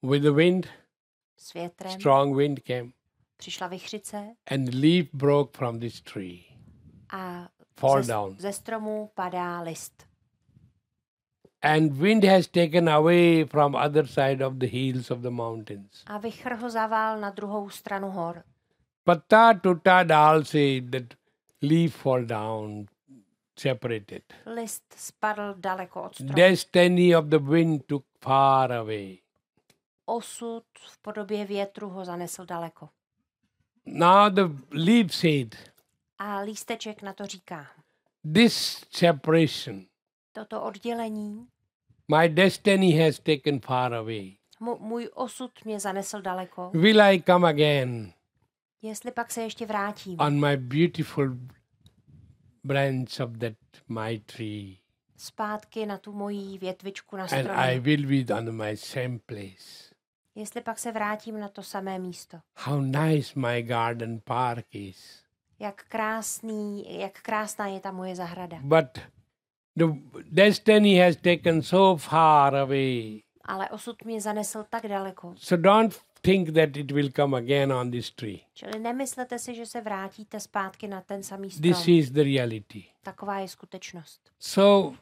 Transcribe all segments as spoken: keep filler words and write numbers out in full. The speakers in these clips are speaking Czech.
with the wind, s větrem, strong wind came, přišla vichřice and leaf broke from this tree. a Fall ze, down. ze stromu padá list. And wind has taken away from other side of the hills of the mountains. A vichr ho zavál na druhou stranu hor. Patta tutta dal say that leaf fall down, separated. List spadl daleko od stromu. Destiny of the wind took far away. Osud v podobě větru ho zanesl daleko. Now the leaf said, A lísteček na to říká. this separation, Toto oddělení, my destiny has taken far away. mu, můj osud mě zanesl daleko. Will I come again Jestli pak se ještě vrátím on my beautiful branch of that my tree, zpátky na tu moji větvičku na and I stromě. will be on my same place. Jestli pak se vrátím na to samé místo. How nice my garden park is. Jak krásný, jak krásná je ta moje zahrada. But the destiny has taken so far away. Ale osud mě zanesl tak daleko. So don't think that it will come again on this tree. Čili nemyslete si, že se vrátíte zpátky na ten samý This strom. is the reality. Taková je skutečnost. So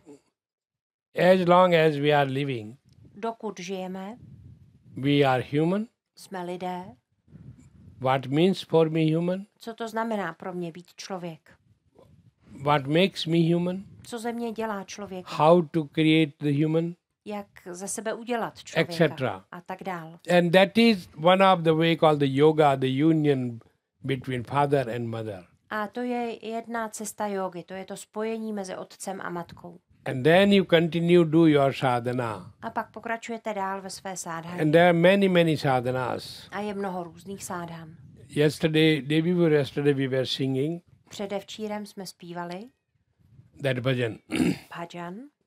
as long as we are living, Dokud žijeme, we are human. jsme lidé. What means for me human? Co to znamená pro mě být člověk? What makes me human? Co ze mě dělá člověka? How to create the human? Jak ze sebe udělat et člověka? cetera. A tak dál. And that is one of the way called the yoga, the union between father and mother. A to je jedna cesta jógy, to je to spojení mezi otcem a matkou. And then you continue do your sadhana. A pak pokračujete dál ve své sádhaně. And there are many, many sadhanas. A je mnoho různých sádhan. Yesterday, day before yesterday, we were singing Předevčírem jsme zpívali that bhajan. bhajan.